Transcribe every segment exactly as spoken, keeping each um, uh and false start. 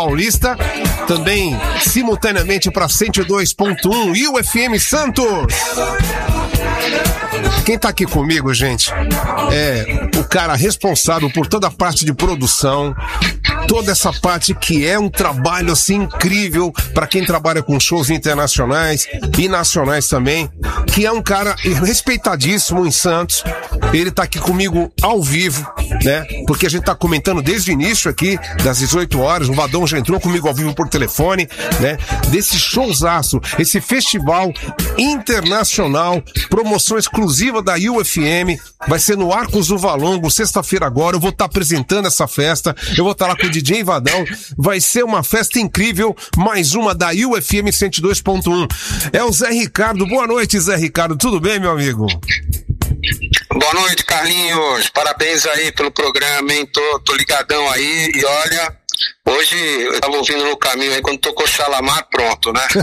Paulista, também simultaneamente para cento e dois ponto um U F M Santos. Quem tá aqui comigo, gente, é o cara responsável por toda a parte de produção, toda essa parte que é um trabalho assim incrível para quem trabalha com shows internacionais e nacionais também, que é um cara respeitadíssimo em Santos. Ele tá aqui comigo ao vivo, né? Porque a gente tá comentando desde o início aqui, das dezoito horas, o Vadão já entrou comigo ao vivo por telefone, né? Desse showzaço, esse festival internacional, promoção exclusiva da U F M, vai ser no Arcos do Valongo, sexta-feira agora, eu vou estar tá apresentando essa festa, eu vou estar tá lá com o D J Vadão, vai ser uma festa incrível, mais uma da U F M cento e dois ponto um. É o Zé Ricardo, boa noite, Zé Ricardo, tudo bem, meu amigo? Boa noite, Carlinhos, parabéns aí pelo programa, hein, tô, tô ligadão aí e olha, hoje eu tava ouvindo no caminho aí, quando tocou Xalamar, pronto, né?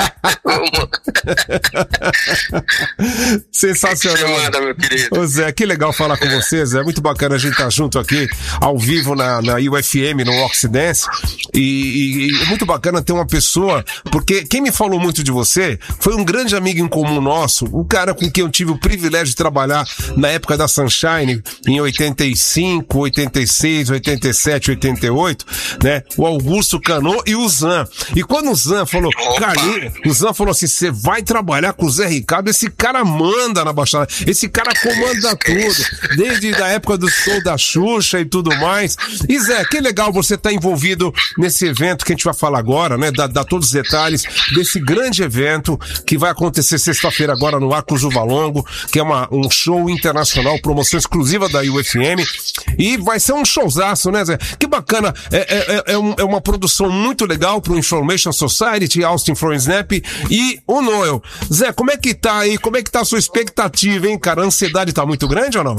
Sensacional. Que você manda, meu querido? Ô Zé, que legal falar com você, Zé, muito bacana a gente estar tá junto aqui, ao vivo na, na U F M, no Oxidance, e, e, e muito bacana ter uma pessoa, porque quem me falou muito de você foi um grande amigo em comum nosso, um cara com quem eu tive o privilégio de trabalhar na época da Sunshine, em oitenta e cinco, oitenta e seis, oitenta e sete, oitenta e oito, né? O Augusto Canô e o Zan. E quando o Zan falou, Carlinhos, o Zan falou assim, você vai trabalhar com o Zé Ricardo, esse cara manda na Baixada, esse cara comanda tudo, desde a época do show da Xuxa e tudo mais. E Zé, que legal você estar tá envolvido nesse evento que a gente vai falar agora, né? Dar, dar todos os detalhes desse grande evento que vai acontecer sexta-feira agora no Arcos do Valongo, que é uma, um show internacional, promoção exclusiva da U F M, e vai ser um showzaço, né, Zé? Que bacana, é, é, é, um, é uma produção muito legal pro Information Society, Austin for Snap e o Noel. Zé, como é que tá aí? Como é que tá a sua expectativa, hein, cara? A ansiedade tá muito grande ou não?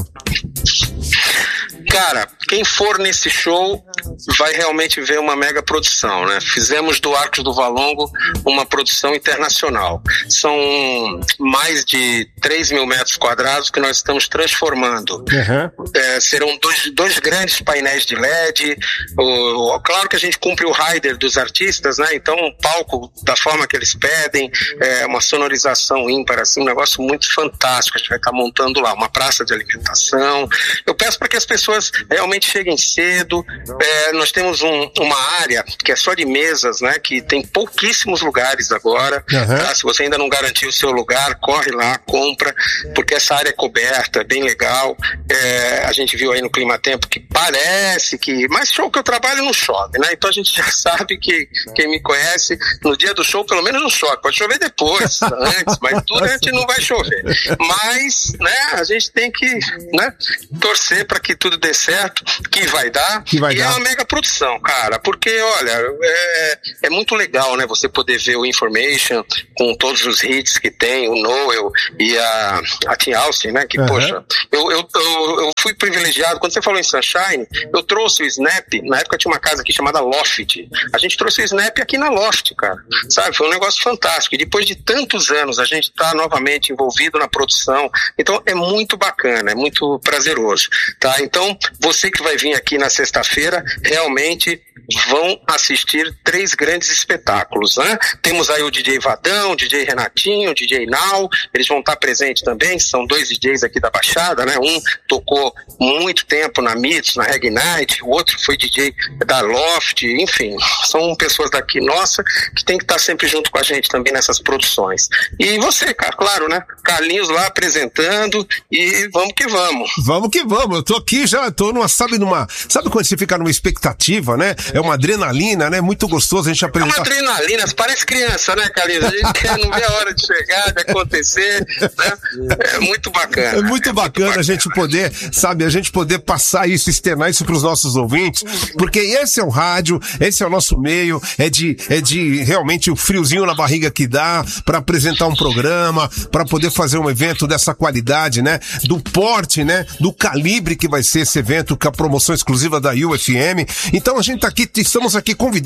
Cara, quem for nesse show vai realmente ver uma mega produção, né? Fizemos do Arcos do Valongo uma produção internacional. São mais de três mil metros quadrados que nós estamos transformando. Uhum. É, serão dois, dois grandes painéis de L E D. O, claro que a gente cumpre o rider dos artistas, né? Então o palco da forma que eles pedem, é uma sonorização ímpar, assim, um negócio muito fantástico. A gente vai estar montando lá uma praça de alimentação. Eu peço para que as pessoas realmente cheguem cedo. É, nós temos um, uma área que é só de mesas, né? Que tem pouquíssimos lugares agora. Uhum. Tá? Se você ainda não garantiu o seu lugar, corre lá, compra, porque essa área é coberta, é bem legal. É, a gente viu aí no Clima Tempo que parece que... Mas show que eu trabalho não chove, né? Então a gente já sabe que quem me conhece, no dia do show pelo menos não chove. Pode chover depois, antes, mas durante não vai chover. Mas, né, a gente tem que, né, torcer para que tudo dê certo, que vai dar, que vai e dar. É uma mega produção, cara, porque, olha, é, é muito legal, né, você poder ver o Information com todos os hits que tem, o Noel e a, a Tim Austin, né, que, uhum. poxa, eu, eu, eu, eu fui privilegiado, quando você falou em Sunshine, eu trouxe o Snap, na época tinha uma casa aqui chamada Loft, a gente trouxe o Snap aqui na Loft, cara, sabe, foi um negócio fantástico, e depois de tantos anos a gente tá novamente envolvido na produção, então é muito bacana, é muito prazeroso, tá, então você que vai vir aqui na sexta-feira, realmente vão assistir três grandes espetáculos, né? Temos aí o D J Vadão, o D J Renatinho, o D J Nau, eles vão estar presentes também, são dois D Js aqui da Baixada, né? Um tocou muito tempo na Mits, na Reggae Night, o outro foi D J da Loft, enfim, são pessoas daqui, nossa, que tem que estar sempre junto com a gente também nessas produções. E você, cara, claro, né? Carlinhos lá apresentando e vamos que vamos. Vamos que vamos, eu tô aqui já, tô numa, sabe, numa, sabe quando você fica numa expectativa, né? É uma adrenalina, né? Muito gostoso a gente apresentar. É uma adrenalina, você parece criança, né, Carlinhos? A gente quer, não vê a hora de chegar, de acontecer, né? É muito bacana. É muito é bacana, muito bacana a gente poder, sabe, a gente poder passar isso, externar isso pros nossos ouvintes, porque esse é o rádio, esse é o nosso meio, é de, é de realmente o friozinho na barriga que dá pra apresentar um programa, pra poder fazer um evento dessa qualidade, né? Do porte, né? Do calibre que vai ser esse evento, com a promoção exclusiva da U F M. Então a gente tá aqui, estamos aqui convidando para quem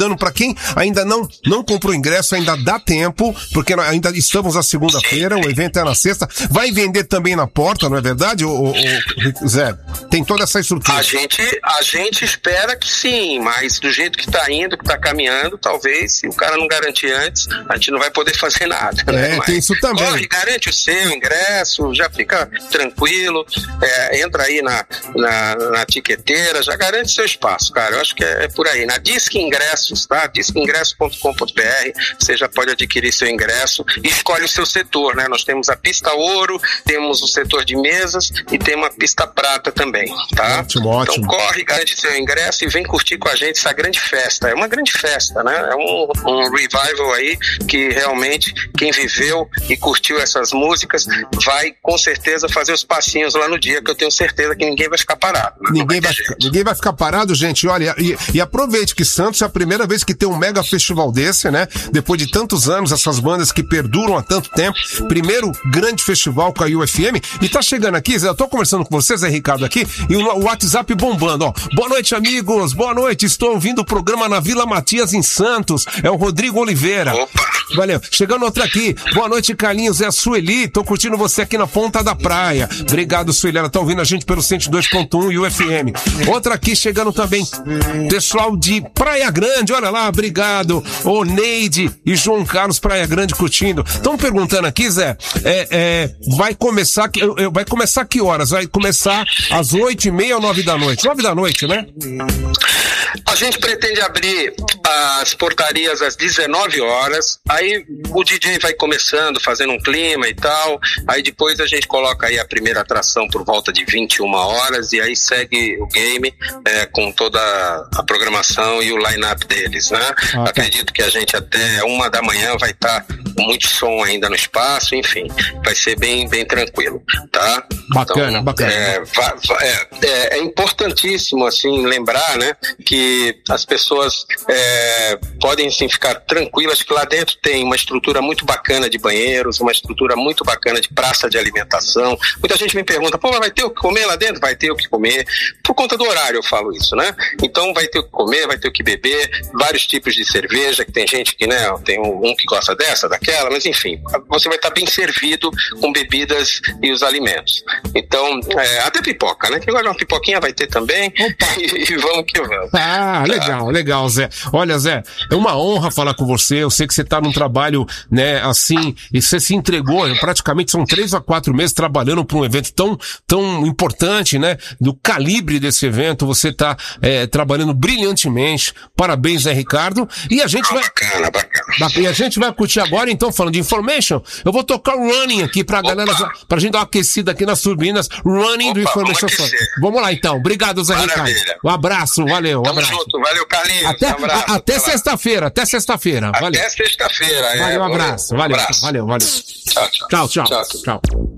quem ainda não, não comprou ingresso, ainda dá tempo, porque ainda estamos na segunda-feira, o evento é na sexta. Vai vender também na porta, não é verdade, o, o, o Zé? Tem toda essa estrutura. A gente, a gente espera que sim, mas do jeito que tá indo, que tá caminhando, talvez, se o cara não garantir antes, a gente não vai poder fazer nada. É, né? tem Mas, isso também. Corre, garante o seu ingresso, já fica tranquilo, é, entra aí na, na, na tiqueteira, já garante seu espaço, cara. Eu acho que é, é por aí. Na Disque Ingressos, tá? disque ingresso ponto com ponto b r, você já pode adquirir seu ingresso e escolhe o seu setor, né? Nós temos a pista ouro, temos o setor de mesas e temos a pista prata também, tá? Ótimo, ótimo. Então corre, garante seu ingresso e vem curtir com a gente essa grande festa. É uma grande festa, né? É um, um revival aí que realmente quem viveu e curtiu essas músicas vai com certeza fazer os passinhos lá no dia, que eu tenho certeza que ninguém vai ficar parado. Né? Ninguém vai, vai ninguém vai ficar parado, gente. Olha, e, e aproveite que Santos é a primeira vez que tem um mega festival desse, né? Depois de tantos anos, essas bandas que perduram há tanto tempo. Primeiro grande festival com a U F M. E tá chegando aqui, Zé, eu tô conversando com vocês, Zé Ricardo aqui, e o, o WhatsApp bombando, ó. Boa noite, amigos. Boa noite. Estou ouvindo o programa na Vila Matias, em Santos. É o Rodrigo Oliveira. Opa! Valeu. Chegando outra aqui. Boa noite, Carlinhos. É a Sueli. Tô curtindo você aqui na Ponta da Praia. Obrigado, Sueli. Ela tá ouvindo a gente pelo cento e dois ponto um e U F M. Outra aqui chegando também. Pessoal de Praia Grande. Olha lá, obrigado. O Neide e João Carlos Praia Grande curtindo. Estão perguntando aqui, Zé, é, é, vai começar, vai começar que horas? Vai começar às oito e meia ou nove da noite? Nove da noite, né? A gente pretende abrir as portarias às dezenove horas, aí o D J vai começando, fazendo um clima e tal, aí depois a gente coloca aí a primeira atração por volta de vinte e uma horas e aí segue o game é, com toda a programação e o line-up deles, né? Ah, tá. Acredito que a gente até uma da manhã vai estar tá com muito som ainda no espaço, enfim, vai ser bem, bem tranquilo, tá? Bacana, então, bacana. É, va, va, é, é, é importantíssimo, assim, lembrar, né, que as pessoas é, podem, assim, ficar tranquilas que lá dentro tem uma estrutura muito bacana de banheiros, uma estrutura muito bacana de praça de alimentação. Muita gente me pergunta, pô, vai ter o que comer lá dentro? Vai ter o que comer. Por conta do horário eu falo isso, né? Então vai ter o que comer, vai ter o que beber, vários tipos de cerveja, que tem gente que, né, tem um que gosta dessa, daquela, mas enfim, você vai estar bem servido com bebidas e os alimentos. Então, é, até pipoca, né? Quem gosta de uma pipoquinha vai ter também. E, e vamos que vamos. Ah, legal, legal, Zé. Olha, Zé, é uma honra falar com você. Eu sei que você tá num trabalho, né, assim, e você se entregou, praticamente são três a quatro meses trabalhando para um evento tão, tão importante, né? Do calibre desse evento, você tá é, trabalhando brilhantemente. Parabéns, Zé Ricardo. E a gente vai... Bacana, bacana. E a gente vai curtir agora, então, falando de Information, eu vou tocar o Running aqui pra Opa. galera, pra gente dar uma aquecida aqui nas turbinas. Running Opa, do Information vamos, vamos lá, então. Obrigado, Zé Maravilha. Ricardo. Um abraço, valeu. Um Tamo abraço. junto, valeu, Carlinhos. Até, um abraço, a, até sexta-feira, até sexta-feira. Valeu. Até sexta-feira. Valeu, é, um abraço. Um valeu, abraço. valeu, valeu. Tchau, tchau. Tchau, tchau. tchau. tchau.